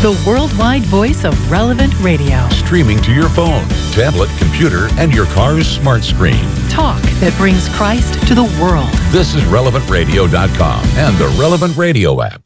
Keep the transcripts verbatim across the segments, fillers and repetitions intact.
the worldwide voice of Relevant Radio. Streaming to your phone, tablet, computer, and your car's smart screen. Talk that brings Christ to the world. This is relevant radio dot com and the Relevant Radio app.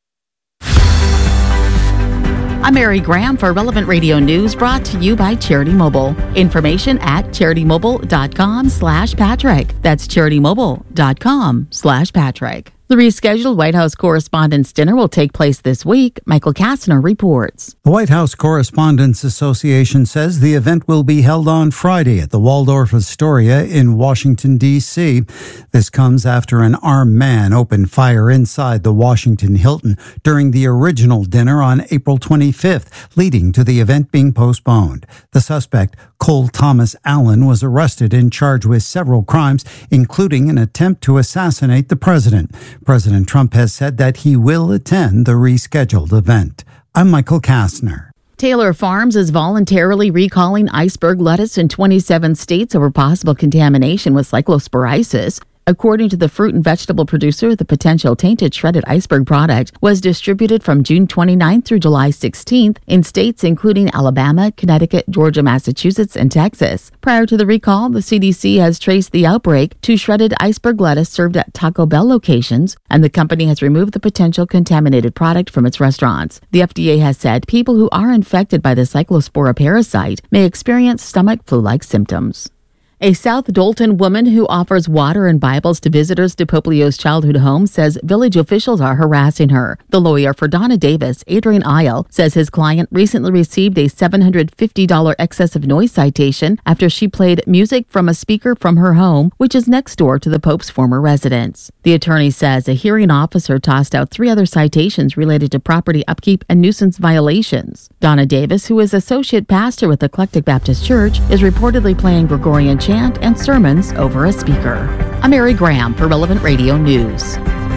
I'm Mary Graham for Relevant Radio News, brought to you by Charity Mobile. Information at charitymobile.com slash Patrick. That's charitymobile.com slash Patrick. The rescheduled White House Correspondents' Dinner will take place this week. Michael Kastner reports. The White House Correspondents Association says the event will be held on Friday at the Waldorf Astoria in Washington, D C This comes after an armed man opened fire inside the Washington Hilton during the original dinner on April twenty-fifth, leading to the event being postponed. The suspect, Cole Thomas Allen, was arrested and charged with several crimes, including an attempt to assassinate the president. President Trump has said that he will attend the rescheduled event. I'm Michael Kastner. Taylor Farms is voluntarily recalling iceberg lettuce in twenty-seven states over possible contamination with cyclosporiasis. According to the fruit and vegetable producer, the potential tainted shredded iceberg product was distributed from June twenty-ninth through July sixteenth in states including Alabama, Connecticut, Georgia, Massachusetts, and Texas. Prior to the recall, the C D C has traced the outbreak to shredded iceberg lettuce served at Taco Bell locations, and the company has removed the potential contaminated product from its restaurants. The F D A has said people who are infected by the cyclospora parasite may experience stomach flu-like symptoms. A South Dolton woman who offers water and Bibles to visitors to Poplio's childhood home says village officials are harassing her. The lawyer for Donna Davis, Adrian Isle, says his client recently received a seven hundred fifty dollars excessive noise citation after she played music from a speaker from her home, which is next door to the Pope's former residence. The attorney says a hearing officer tossed out three other citations related to property upkeep and nuisance violations. Donna Davis, who is associate pastor with Eclectic Baptist Church, is reportedly playing Gregorian chant and sermons over a speaker. I'm Mary Graham for Relevant Radio News.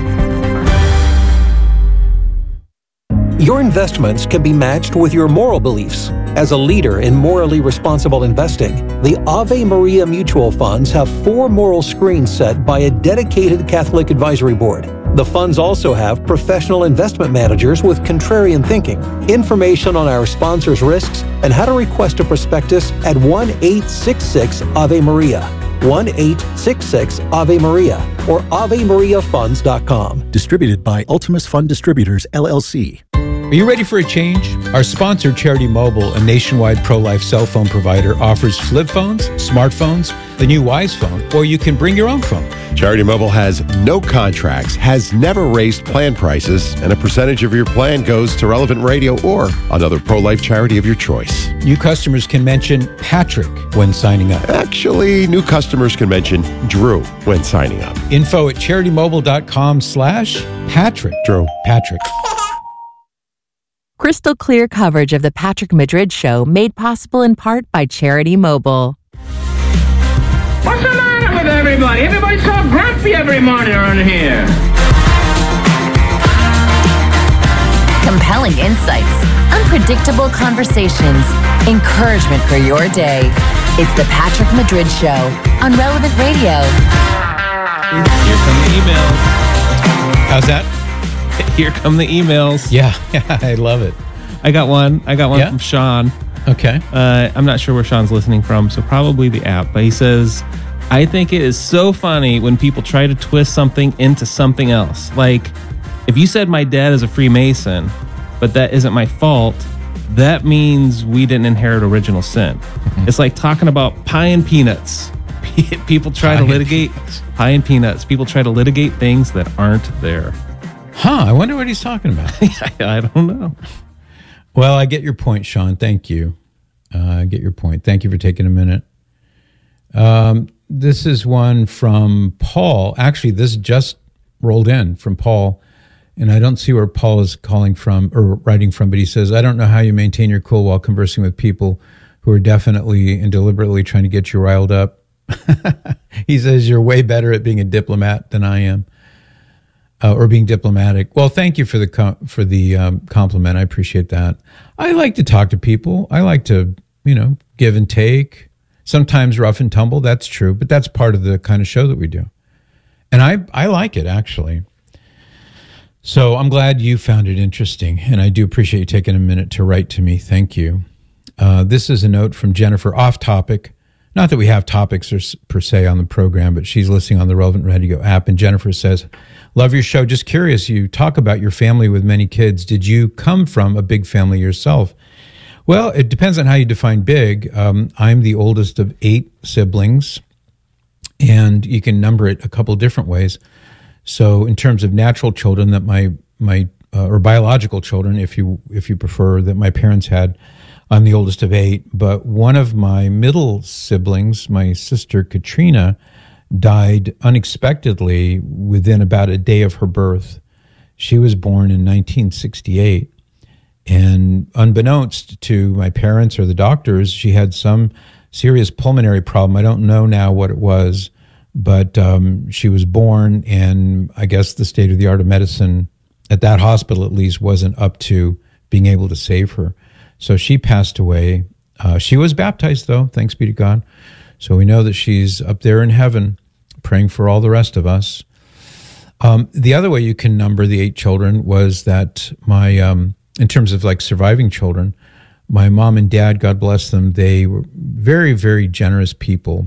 Your investments can be matched with your moral beliefs. As a leader in morally responsible investing, the Ave Maria Mutual Funds have four moral screens set by a dedicated Catholic advisory board. The funds also have professional investment managers with contrarian thinking. Information on our sponsors' risks and how to request a prospectus at one eight six six Ave Maria, one eight six six Ave Maria, or ave maria funds dot com. Distributed by Ultimus Fund Distributors, L L C. Are you ready for a change? Our sponsor, Charity Mobile, a nationwide pro-life cell phone provider, offers flip phones, smartphones, the new Wise phone, or you can bring your own phone. Charity Mobile has no contracts, has never raised plan prices, and a percentage of your plan goes to Relevant Radio or another pro-life charity of your choice. New customers can mention Patrick when signing up. Actually, new customers can mention Drew when signing up. Info at charitymobile.com slash Patrick. Drew. Patrick. Crystal clear coverage of the Patrick Madrid Show, made possible in part by Charity Mobile. What's the matter with everybody? Everybody's so grumpy every morning around here. Compelling insights, unpredictable conversations, encouragement for your day. It's the Patrick Madrid Show on Relevant Radio. Here come the emails. How's that? Here come the emails. Yeah, yeah, I love it. I got one. I got one yeah? from Sean. Okay. Uh, I'm not sure where Sean's listening from, so probably the app. But he says, I think it is so funny when people try to twist something into something else. Like, if you said my dad is a Freemason, but that isn't my fault, that means we didn't inherit original sin. Mm-hmm. It's like talking about pie and peanuts. People try pie to litigate pie and peanuts. People try to litigate things that aren't there. Huh, I wonder what he's talking about. I don't know. Well, I get your point, Sean. Thank you. Uh, I get your point. Thank you for taking a minute. Um, this is one from Paul. Actually, this just rolled in from Paul, and I don't see where Paul is calling from or writing from, but he says, I don't know how you maintain your cool while conversing with people who are definitely and deliberately trying to get you riled up. He says, you're way better at being a diplomat than I am. Uh, or being diplomatic. Well, thank you for the com- for the um, compliment. I appreciate that. I like to talk to people. I like to, you know, give and take. Sometimes rough and tumble. That's true, but that's part of the kind of show that we do, and I I like it actually. So I'm glad you found it interesting, and I do appreciate you taking a minute to write to me. Thank you. Uh, this is a note from Jennifer, off topic. Not that we have topics or, per se on the program, but she's listening on the Relevant Radio app, and Jennifer says, love your show. Just curious, you talk about your family with many kids. Did you come from a big family yourself? Well, it depends on how you define big. Um, I'm the oldest of eight siblings, and you can number it a couple different ways. So in terms of natural children that my, my uh, or biological children, if you if you prefer, that my parents had, I'm the oldest of eight. But one of my middle siblings, my sister Katrina, died unexpectedly within about a day of her birth. She was born in nineteen sixty-eight. And unbeknownst to my parents or the doctors, she had some serious pulmonary problem. I don't know now what it was, but um, she was born, and I guess the state of the art of medicine, at that hospital at least, wasn't up to being able to save her. So she passed away. Uh, she was baptized, though, thanks be to God. So we know that she's up there in heaven praying for all the rest of us. Um, the other way you can number the eight children was that my, um, in terms of like surviving children, my mom and dad, God bless them, they were very, very generous people.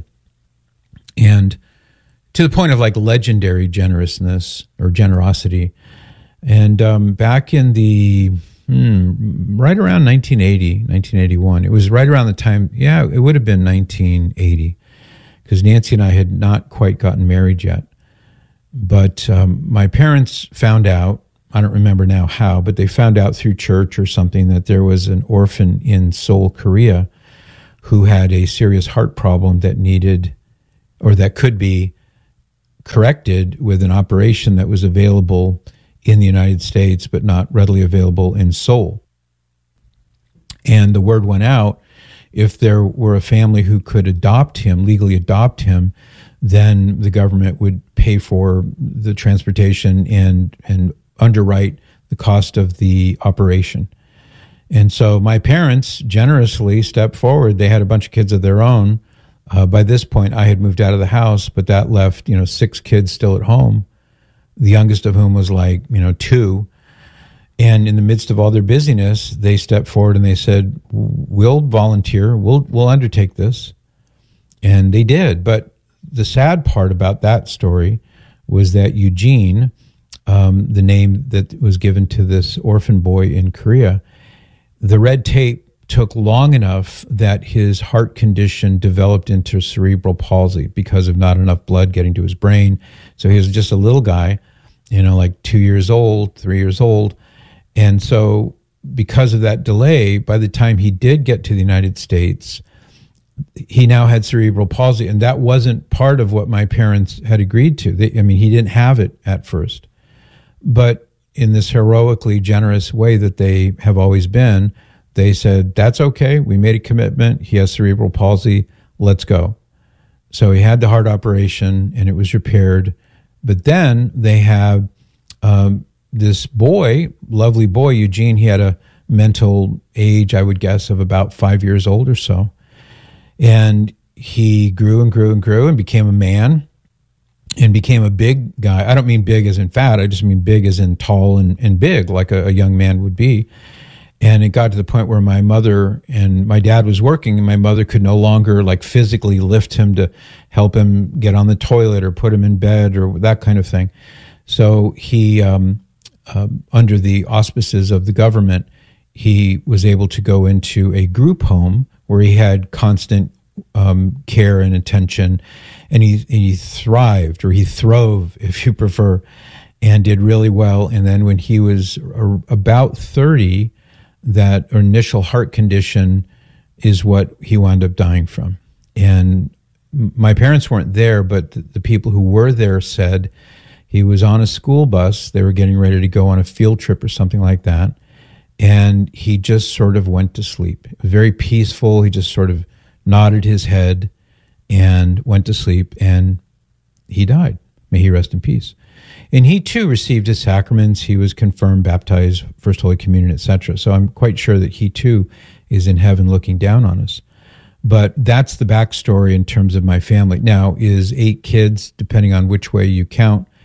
And to the point of like legendary generousness or generosity. And um, back in the, hmm, right around nineteen eighty, nineteen eighty-one, it was right around the time, yeah, it would have been nineteen eighty, because Nancy and I had not quite gotten married yet. But um, my parents found out, I don't remember now how, but they found out through church or something that there was an orphan in Seoul, Korea, who had a serious heart problem that needed, or that could be corrected with an operation that was available in the United States, but not readily available in Seoul. And the word went out, if there were a family who could adopt him, legally adopt him, then the government would pay for the transportation and, and underwrite the cost of the operation. And so my parents generously stepped forward. They had a bunch of kids of their own. Uh, by this point, I had moved out of the house, but that left, you know, six kids still at home, the youngest of whom was like, you know, two. And in the midst of all their busyness, they stepped forward and they said, we'll volunteer, we'll we'll undertake this. And they did. But the sad part about that story was that Eugene, um, the name that was given to this orphan boy in Korea, the red tape took long enough that his heart condition developed into cerebral palsy because of not enough blood getting to his brain. So he was just a little guy, you know, like two years old, three years old. And so because of that delay, by the time he did get to the United States, he now had cerebral palsy. And that wasn't part of what my parents had agreed to. They, I mean, he didn't have it at first. But in this heroically generous way that they have always been, they said, that's okay. We made a commitment. He has cerebral palsy. Let's go. So he had the heart operation and it was repaired. But then they had um, this boy, lovely boy, Eugene. He had a mental age, I would guess, of about five years old or so. And he grew and grew and grew and became a man and became a big guy. I don't mean big as in fat. I just mean big as in tall and, and big, like a, a young man would be. And it got to the point where my mother and my dad was working, and my mother could no longer like physically lift him to help him get on the toilet or put him in bed or that kind of thing. So he, um, uh, under the auspices of the government, he was able to go into a group home where he had constant um, care and attention, and he, and he thrived, or he throve, if you prefer, and did really well. And then when he was about thirty, that initial heart condition is what he wound up dying from. And my parents weren't there, but the, the people who were there said he was on a school bus. They were getting ready to go on a field trip or something like that. And he just sort of went to sleep. It was very peaceful. He just sort of nodded his head and went to sleep, and he died. May he rest in peace. And he too received his sacraments. He was confirmed, baptized, First Holy Communion, et cetera. So I'm quite sure that he too is in heaven looking down on us. But that's the backstory in terms of my family. Now, is eight kids, depending on which way you count,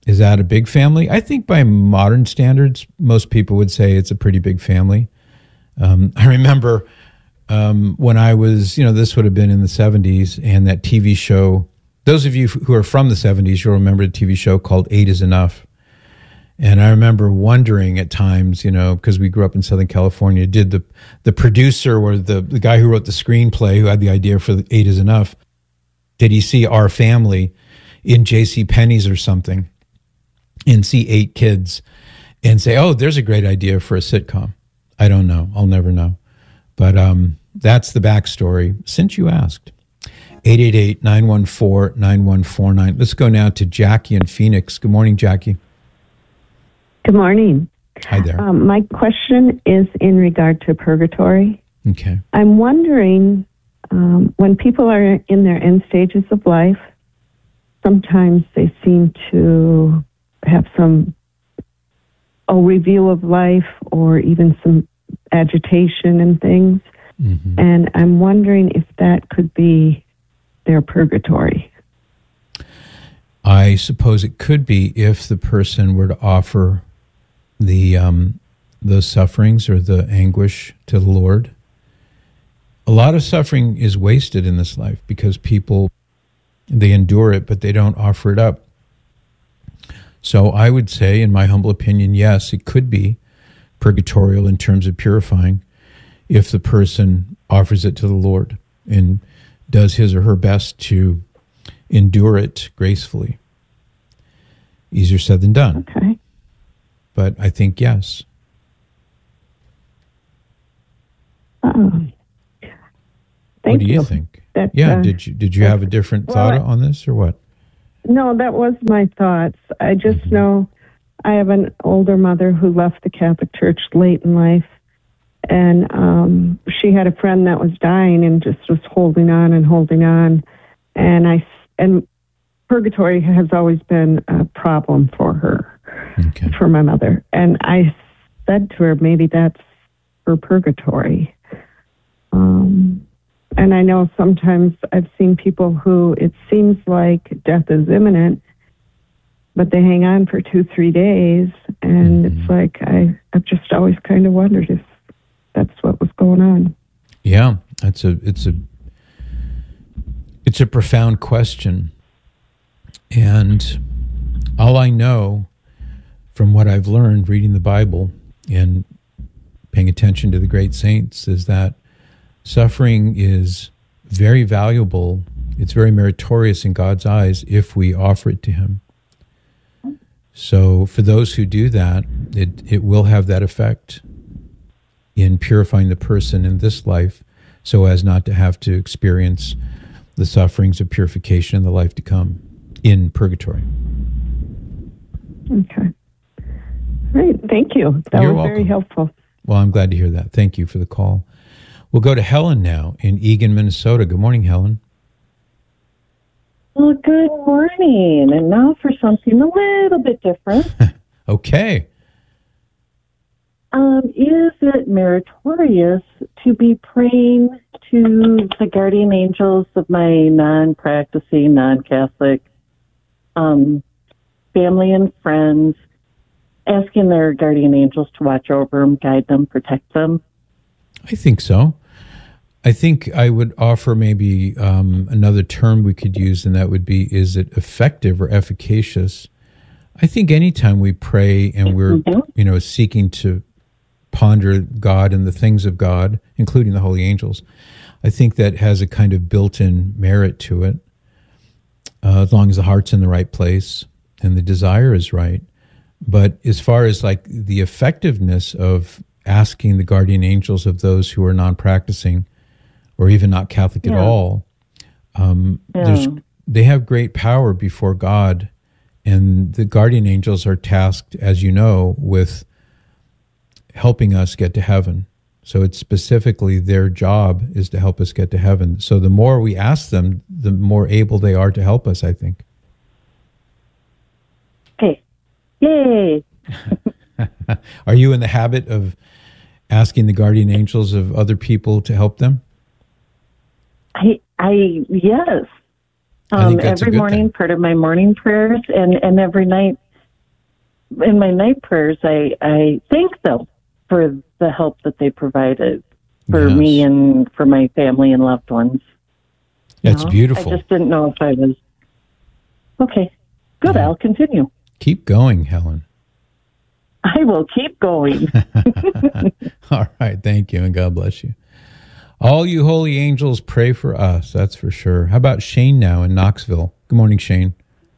Is that a big family? I think by modern standards, most people would say it's a pretty big family. Um, I remember um, when I was, you know, this would have been in the seventies, and that T V show, those of you who are from the seventies, you'll remember the T V show called Eight is Enough. And I remember wondering at times, you know, because we grew up in Southern California, did the, the producer or the, the guy who wrote the screenplay, who had the idea for the Eight is Enough, did he see our family in JCPenney's or something and see eight kids and say, oh, there's a great idea for a sitcom? I don't know. I'll never know. But um, that's the backstory, since you asked. eight eight eight, nine one four, nine one four nine. Let's go now to Jackie in Phoenix. Good morning, Jackie. Good morning. Hi there. Um, my question is in regard to purgatory. Okay. I'm wondering, um, when people are in their end stages of life, sometimes they seem to have some a review of life or even some agitation and things. Mm-hmm. And I'm wondering if that could be their purgatory. I suppose it could be if the person were to offer the um, those sufferings or the anguish to the Lord. A lot of suffering is wasted in this life because people, they endure it, but they don't offer it up. So I would say, in my humble opinion, yes, it could be purgatorial in terms of purifying if the person offers it to the Lord and does his or her best to endure it gracefully. Easier said than done. Okay. But I think yes. Oh. What do you, you. think? That, yeah, uh, did you did you have a different well, thought on this or what? No, that was my thoughts. I just mm-hmm. know I have an older mother who left the Catholic Church late in life, and um, she had a friend that was dying and just was holding on and holding on, and I and purgatory has always been a problem for her, okay. for my mother, and I said to her, maybe that's her purgatory. Um, and I know sometimes I've seen people who it seems like death is imminent, but they hang on for two, three days. And mm-hmm. it's like, I, I've just always kind of wondered if that's what was going on. Yeah, that's a, it's a, it's a profound question. And all I know from what I've learned reading the Bible and paying attention to the great saints is that suffering is very valuable. It's very meritorious in God's eyes if we offer it to him. So for those who do that, it, it will have that effect in purifying the person in this life so as not to have to experience the sufferings of purification in the life to come in purgatory. Okay. Great. Thank you. That You're was welcome. Very helpful. Well, I'm glad to hear that. Thank you for the call. We'll go to Helen now in Eagan, Minnesota. Good morning, Helen. Well, good morning. And now for something a little bit different. Okay. Um, is it meritorious to be praying to the guardian angels of my non-practicing, non-Catholic um, family and friends, asking their guardian angels to watch over them, guide them, protect them? I think so. I think I would offer maybe um, another term we could use, and that would be, is it effective or efficacious? I think anytime we pray and we're, mm-hmm. you know, seeking to ponder God and the things of God, including the holy angels, I think that has a kind of built-in merit to it, uh, as long as the heart's in the right place and the desire is right. But as far as like the effectiveness of asking the guardian angels of those who are non-practicing or even not Catholic yeah. at all, um, yeah. there's, they have great power before God, and the guardian angels are tasked, as you know, with helping us get to heaven. So it's specifically their job is to help us get to heaven. So the more we ask them, the more able they are to help us, I think. Okay. Yay! Are you in the habit of asking the guardian angels of other people to help them? I, I yes. I Um, think that's every a good morning, thing. part of my morning prayers, and, and every night in my night prayers, I, I thank them for the help that they provided for Yes. me and for my family and loved ones. That's You know? beautiful. I just didn't know if I was okay. Good. Yeah. I'll continue. Keep going, Helen. I will keep going. All right. Thank you, and God bless you. All you holy angels, pray for us. That's for sure. How about Shane now in Knoxville? Good morning, Shane.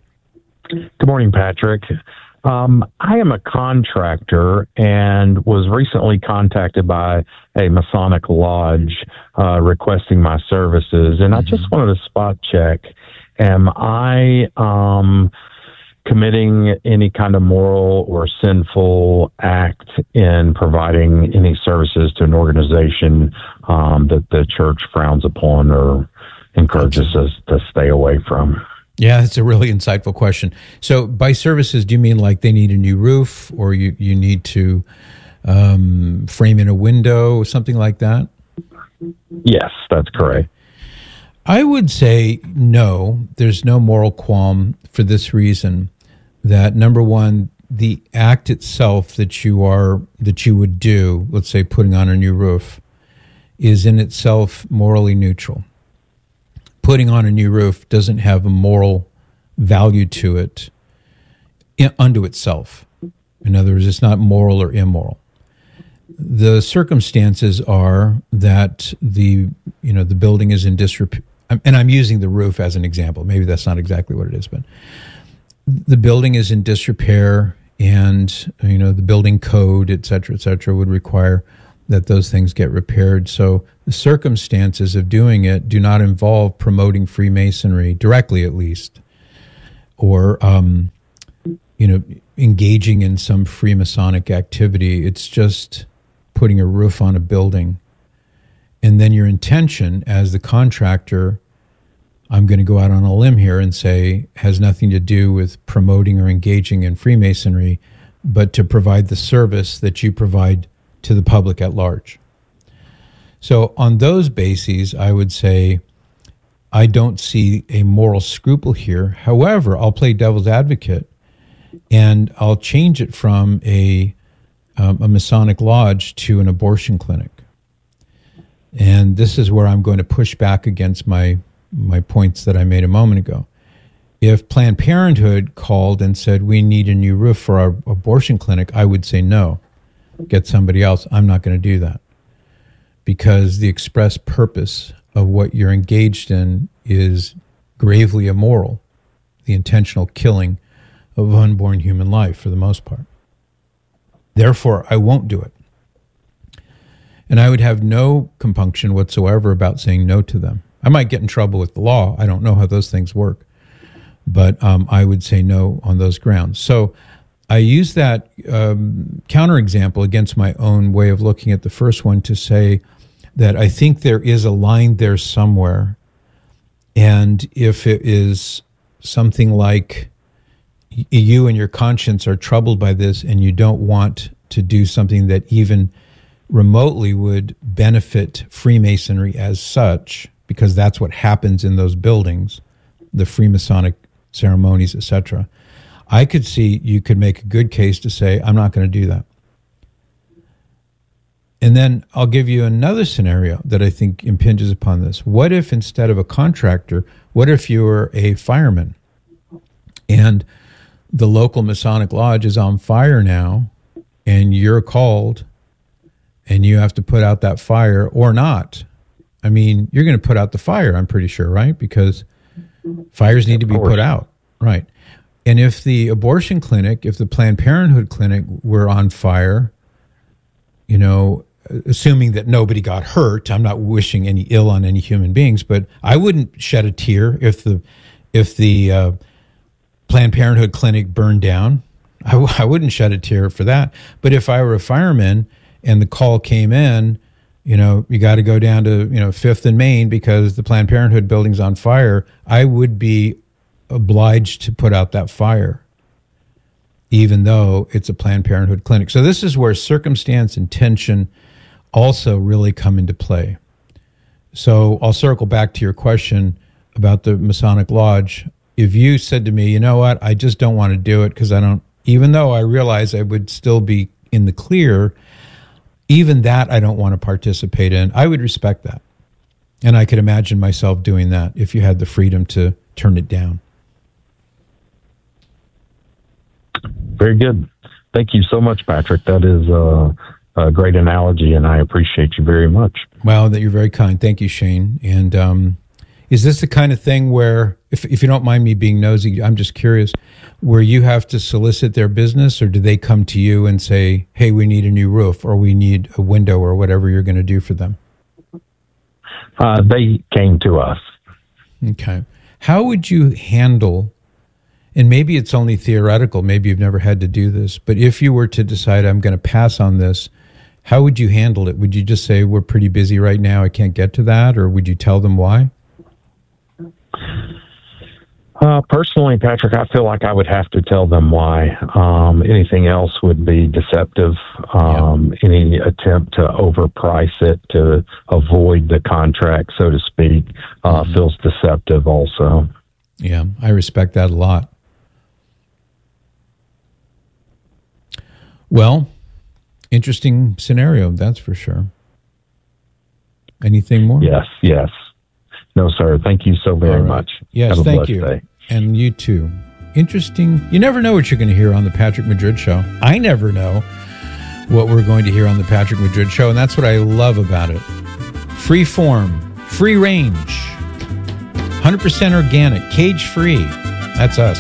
Good morning, Patrick. Um, I am a contractor and was recently contacted by a Masonic lodge uh, requesting my services, and I just wanted to spot check. Am I um, committing any kind of moral or sinful act in providing any services to an organization um, that the church frowns upon or encourages us to stay away from? Yeah, that's a really insightful question. So by services, do you mean like they need a new roof, or you, you need to um, frame in a window or something like that? Yes, that's correct. I would say no, there's no moral qualm for this reason, that number one, the act itself that you are, that you would do, let's say putting on a new roof, is in itself morally neutral. Putting on a new roof doesn't have a moral value to it in, unto itself. In other words, it's not moral or immoral. The circumstances are that the you know the building is in disrepair, and I'm using the roof as an example. Maybe that's not exactly what it is, but the building is in disrepair, and you know the building code, et cetera, et cetera, would require that those things get repaired. So the circumstances of doing it do not involve promoting Freemasonry, directly at least, or, um, you know, engaging in some Freemasonic activity. It's just putting a roof on a building. And then your intention as the contractor, I'm going to go out on a limb here and say, has nothing to do with promoting or engaging in Freemasonry, but to provide the service that you provide to the public at large. So on those bases, I would say I don't see a moral scruple here. However, I'll play devil's advocate, and I'll change it from a um, a Masonic lodge to an abortion clinic. And this is where I'm going to push back against my my points that I made a moment ago. If Planned Parenthood called and said, we need a new roof for our abortion clinic, I would say no. Get somebody else. I'm not going to do that, because the express purpose of what you're engaged in is gravely immoral, the intentional killing of unborn human life for the most part. Therefore, I won't do it. And I would have no compunction whatsoever about saying no to them. I might get in trouble with the law. I don't know how those things work, but um, I would say no on those grounds. So I use that um, counterexample against my own way of looking at the first one to say that I think there is a line there somewhere. And if it is something like you and your conscience are troubled by this and you don't want to do something that even remotely would benefit Freemasonry as such, because that's what happens in those buildings, the Freemasonic ceremonies, et cetera, I could see you could make a good case to say, I'm not going to do that. And then I'll give you another scenario that I think impinges upon this. What if instead of a contractor, what if you were a fireman and the local Masonic lodge is on fire now and you're called and you have to put out that fire or not? I mean, you're going to put out the fire, I'm pretty sure, right? Because fires need to be put out, right? And if the abortion clinic, if the Planned Parenthood clinic were on fire, you know, assuming that nobody got hurt, I'm not wishing any ill on any human beings, but I wouldn't shed a tear if the if the uh, Planned Parenthood clinic burned down. I, w- I wouldn't shed a tear for that. But if I were a fireman and the call came in, you know, you got to go down to, you know, Fifth and Main because the Planned Parenthood building's on fire, I would be obliged to put out that fire, even though it's a Planned Parenthood clinic. So this is where circumstance and tension also really come into play. So I'll circle back to your question about the Masonic Lodge. If you said to me, you know what, I just don't want to do it because I don't, even though I realize I would still be in the clear, even that I don't want to participate in. I would respect that. And I could imagine myself doing that if you had the freedom to turn it down. Very good. Thank you so much, Patrick. That is uh, a great analogy, and I appreciate you very much. Well, that you're very kind. Thank you, Shane. And um, is this the kind of thing where, if if you don't mind me being nosy, I'm just curious, where you have to solicit their business, or do they come to you and say, hey, we need a new roof, or we need a window, or whatever you're going to do for them? Uh, they came to us. Okay. How would you handle, and maybe it's only theoretical, maybe you've never had to do this, but if you were to decide I'm going to pass on this, how would you handle it? Would you just say, we're pretty busy right now, I can't get to that? Or would you tell them why? Uh, personally, Patrick, I feel like I would have to tell them why. Um, anything else would be deceptive. Um, yeah. Any attempt to overprice it to avoid the contract, so to speak, uh, mm-hmm. feels deceptive also. Yeah, I respect that a lot. Well, interesting scenario, that's for sure. Anything more? Yes, yes. No, sir. Thank you so very right. much. Yes, thank you. Day. And you too. Interesting. You never know what you're going to hear on the Patrick Madrid Show. I never know what we're going to hear on the Patrick Madrid Show, and that's what I love about it. Free form, free range, one hundred percent organic, cage-free. That's us.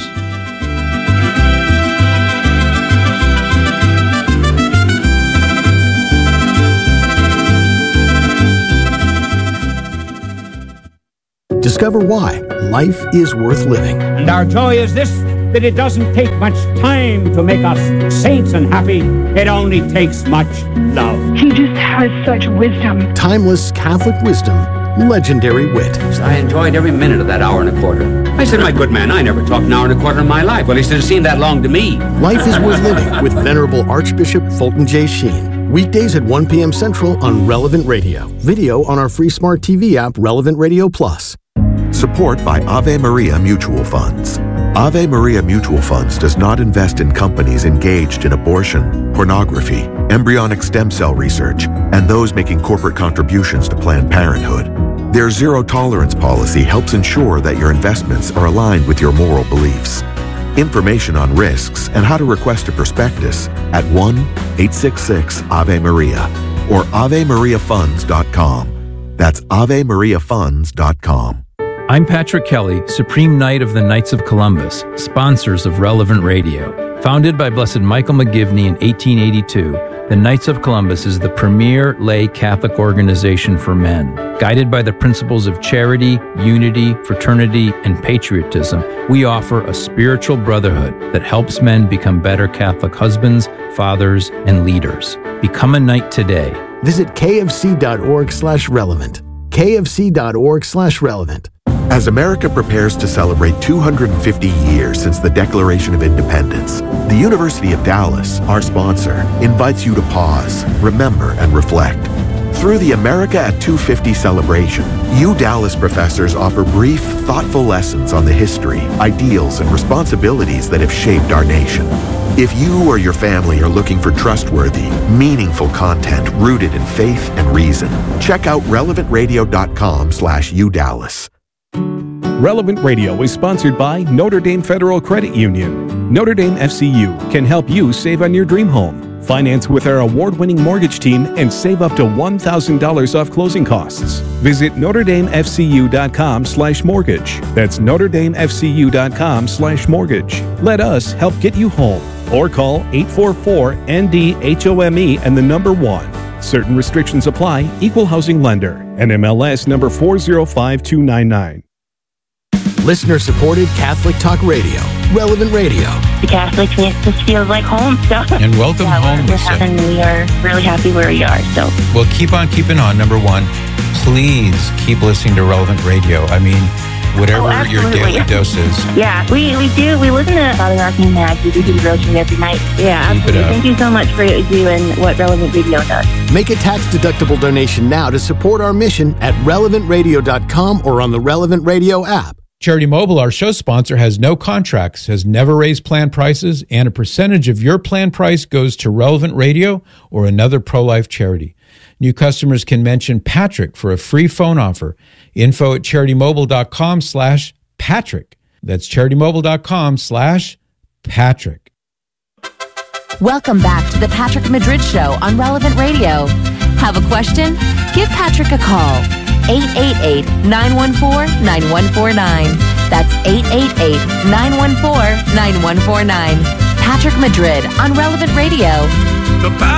Discover why life is worth living. And our joy is this, that it doesn't take much time to make us saints and happy. It only takes much love. He just has such wisdom. Timeless Catholic wisdom, legendary wit. I enjoyed every minute of that hour and a quarter. I said, my good man, I never talked an hour and a quarter in my life. Well, he said, it seemed that long to me. Life is worth living with Venerable Archbishop Fulton J. Sheen. Weekdays at one p.m. Central on Relevant Radio. Video on our free smart T V app, Relevant Radio Plus. Support by Ave Maria Mutual Funds. Ave Maria Mutual Funds does not invest in companies engaged in abortion, pornography, embryonic stem cell research, and those making corporate contributions to Planned Parenthood. Their zero tolerance policy helps ensure that your investments are aligned with your moral beliefs. Information on risks and how to request a prospectus at one eight six six Ave Maria or ave maria funds dot com. That's ave maria funds dot com. I'm Patrick Kelly, Supreme Knight of the Knights of Columbus, sponsors of Relevant Radio. Founded by Blessed Michael McGivney in eighteen eighty-two, the Knights of Columbus is the premier lay Catholic organization for men. Guided by the principles of charity, unity, fraternity, and patriotism, we offer a spiritual brotherhood that helps men become better Catholic husbands, fathers, and leaders. Become a knight today. Visit kfc.org slash relevant. kfc.org slash relevant. As America prepares to celebrate two hundred fifty years since the Declaration of Independence, the University of Dallas, our sponsor, invites you to pause, remember, and reflect. Through the America at two fifty celebration, you Dallas professors offer brief, thoughtful lessons on the history, ideals, and responsibilities that have shaped our nation. If you or your family are looking for trustworthy, meaningful content rooted in faith and reason, check out relevant radio dot com slash u dallas. Relevant Radio is sponsored by Notre Dame Federal Credit Union. Notre Dame F C U can help you save on your dream home. Finance with our award-winning mortgage team and save up to one thousand dollars off closing costs. Visit notre dame f c u dot com slash mortgage. That's notre dame f c u dot com slash mortgage. Let us help get you home. Or call eight four four N D H O M E and the number one. Certain restrictions apply. Equal housing lender. N M L S number four zero five two nine nine. Listener-supported Catholic Talk Radio. Relevant Radio. The Catholics makes us feel like home. So. And welcome yeah, home, we're, Lisa. Having, we are really happy where we are. So. Well, keep on keeping on. Number one, please keep listening to Relevant Radio. I mean, whatever oh, your daily dose is. Yeah, we, we do. We listen to Father Rocking Mag. We do the devotion every night. Yeah, absolutely. Thank you so much for what you do and what Relevant Radio does. Make a tax-deductible donation now to support our mission at relevant radio dot com or on the Relevant Radio app. Charity Mobile, our show sponsor, has no contracts, has never raised plan prices, and a percentage of your plan price goes to Relevant Radio or another pro-life charity. New customers can mention Patrick for a free phone offer. Info at CharityMobile.com slash Patrick. That's CharityMobile.com slash Patrick. Welcome back to the Patrick Madrid Show on Relevant Radio. Have a question? Give Patrick a call. eight eight eight, nine one four, nine one four nine. That's eight eight eight, nine one four, nine one four nine. Patrick Madrid on Relevant Radio. The